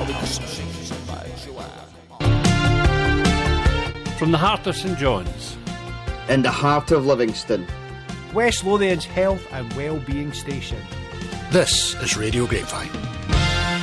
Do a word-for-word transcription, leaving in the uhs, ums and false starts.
From the heart of St John's, in the heart of Livingston, West Lothian's health and well-being station. This is Radio Grapevine.